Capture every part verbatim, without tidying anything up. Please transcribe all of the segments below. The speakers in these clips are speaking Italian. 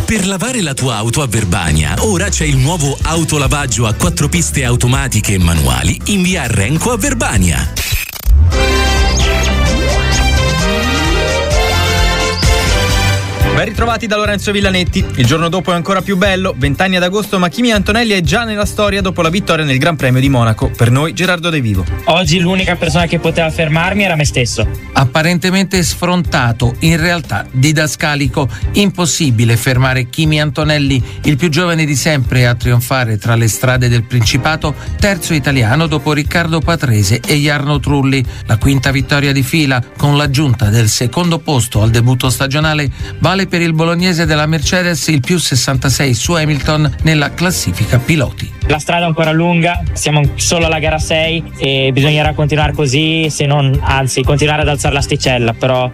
Per lavare la tua auto a Verbania, ora c'è il nuovo autolavaggio a quattro piste automatiche e manuali in via Renco a Verbania. Ben ritrovati da Lorenzo Villanetti. Il giorno dopo è ancora più bello. Vent'anni ad agosto, ma Kimi Antonelli è già nella storia dopo la vittoria nel Gran Premio di Monaco. Per noi Gerardo De Vivo. Oggi l'unica persona che poteva fermarmi era me stesso. Apparentemente sfrontato, in realtà didascalico. Impossibile fermare Kimi Antonelli, il più giovane di sempre a trionfare tra le strade del Principato, terzo italiano dopo Riccardo Patrese e Jarno Trulli. La quinta vittoria di fila, con l'aggiunta del secondo posto al debutto stagionale, vale per il bolognese della Mercedes il più sessantasei su Hamilton nella classifica piloti. La strada è ancora lunga, siamo solo alla gara sei e bisognerà continuare così, se non, anzi, continuare ad alzare l'asticella, però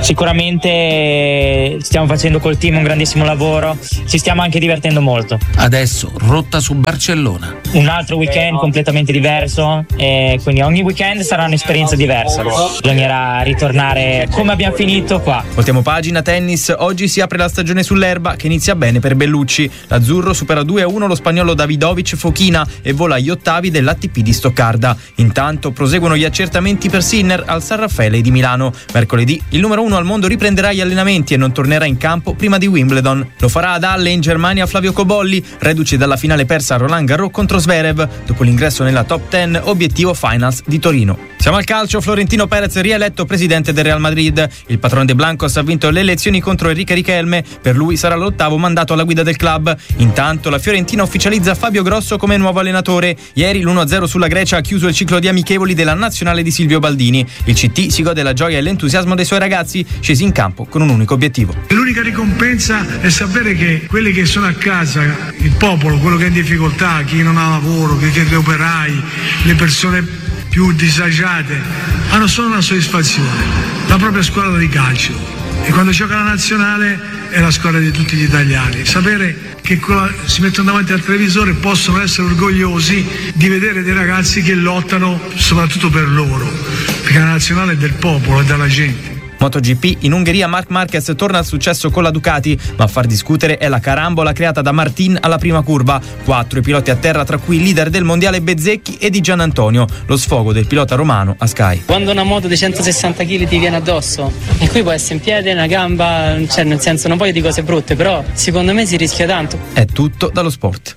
sicuramente stiamo facendo col team un grandissimo lavoro, ci stiamo anche divertendo molto. Adesso rotta su Barcellona. Un altro weekend completamente diverso e quindi ogni weekend sarà un'esperienza diversa. Bisognerà ritornare come abbiamo finito qua. Voltiamo pagina tennis, oggi si apre la stagione sull'erba che inizia bene per Bellucci. L'azzurro supera due a uno lo spagnolo Davidovic Fochina e vola agli ottavi dell'A T P di Stoccarda. Intanto proseguono gli accertamenti per Sinner al San Raffaele di Milano. Mercoledì il numero uno al mondo riprenderà gli allenamenti e non tornerà in campo prima di Wimbledon. Lo farà ad Halle in Germania Flavio Cobolli, reduce dalla finale persa a Roland Garros contro Zverev, dopo l'ingresso nella top dieci, obiettivo Finals di Torino. Siamo al calcio, Florentino Perez rieletto presidente del Real Madrid. Il patrone de Blancos ha vinto le elezioni contro Enrique Riquelme, per lui sarà l'ottavo mandato alla guida del club. Intanto la Fiorentina ufficializza Fabio Grosso come nuovo allenatore. Ieri l'uno a zero sulla Grecia ha chiuso il ciclo di amichevoli della nazionale di Silvio Baldini. Il C T si gode la gioia e l'entusiasmo dei suoi ragazzi, scesi in campo con un unico obiettivo. L'unica ricompensa è sapere che quelli che sono a casa, il popolo, quello che è in difficoltà, chi non ha lavoro, chi gli operai, le persone più disagiate, hanno solo una soddisfazione, la propria squadra di calcio. E quando gioca la nazionale è la squadra di tutti gli italiani. Sapere che si mettono davanti al televisore possono essere orgogliosi di vedere dei ragazzi che lottano soprattutto per loro, perché la nazionale è del popolo e della gente. MotoGP, in Ungheria Marc Marquez torna al successo con la Ducati, ma a far discutere è la carambola creata da Martin alla prima curva. Quattro i piloti a terra, tra cui il leader del mondiale Bezzecchi e di Gianantonio. Lo sfogo del pilota romano a Sky. Quando una moto di centosessanta chili ti viene addosso e qui può essere in piede, una gamba, cioè nel senso non voglio di cose brutte, però secondo me si rischia tanto. È tutto dallo sport.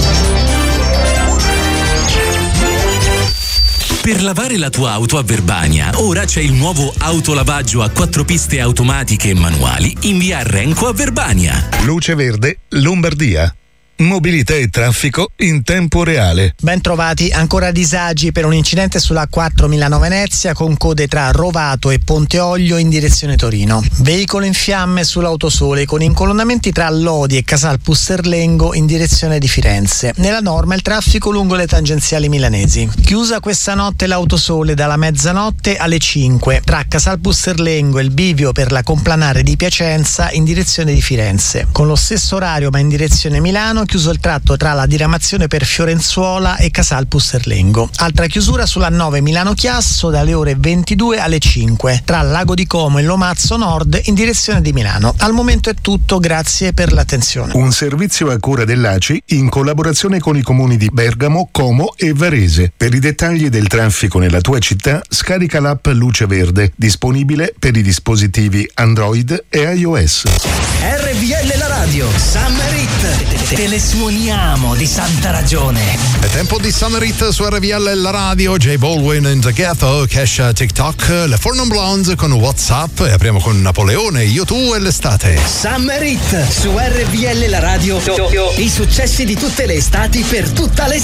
Per lavare la tua auto a Verbania, ora c'è il nuovo autolavaggio a quattro piste automatiche e manuali in via Renco a Verbania. Luce Verde, Lombardia. Mobilità e traffico in tempo reale. Ben trovati, ancora disagi per un incidente sulla A quattro Milano-Venezia con code tra Rovato e Ponte Olio in direzione Torino. Veicolo in fiamme sull'Autosole con incolonnamenti tra Lodi e Casal Pusterlengo in direzione di Firenze. Nella norma il traffico lungo le tangenziali milanesi. Chiusa questa notte l'Autosole dalla mezzanotte alle cinque tra Casal Pusterlengo e il bivio per la complanare di Piacenza in direzione di Firenze. Con lo stesso orario ma in direzione Milano chiuso il tratto tra la diramazione per Fiorenzuola e Casal Pusterlengo. Altra chiusura sulla nove Milano-Chiasso dalle ore ventidue alle cinque tra Lago di Como e Lomazzo Nord in direzione di Milano. Al momento è tutto, grazie per l'attenzione. Un servizio a cura dell'A C I in collaborazione con i comuni di Bergamo, Como e Varese. Per i dettagli del traffico nella tua città scarica l'app Luce Verde, disponibile per i dispositivi Android e iOS. R V L la radio, Summer Hit. Te le suoniamo di santa ragione. È tempo di Summer Hit su R V L la radio. J Balwin and the Ghetto, Kesha, TikTok, le Four Non Blondes con WhatsApp e apriamo con Napoleone, Io Tu e l'estate. Summer Hit su R V L la radio. I successi di tutte le estati per tutta l'estate.